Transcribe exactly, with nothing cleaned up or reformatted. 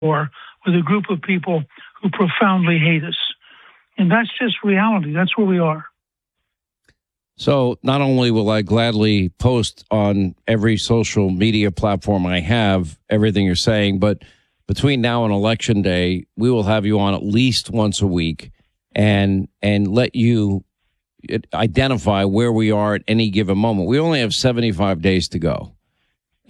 war with a group of people who profoundly hate us. And that's just reality. That's where we are. So not only will I gladly post on every social media platform I have everything you're saying, but between now and Election Day, we will have you on at least once a week and and let you identify where we are at any given moment. We only have seventy-five days to go.